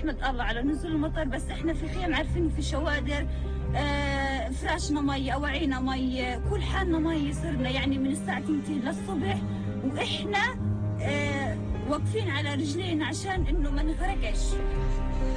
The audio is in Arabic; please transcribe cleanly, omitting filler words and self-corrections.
نحمد الله على نزول المطر، بس احنا في خيم عارفين في شوادر فراشنا مي، اواعينا مي، كل حالنا مي، صرنا يعني من الساعه 2 للصبح واحنا واقفين على رجلينا عشان انه ما نغرقش.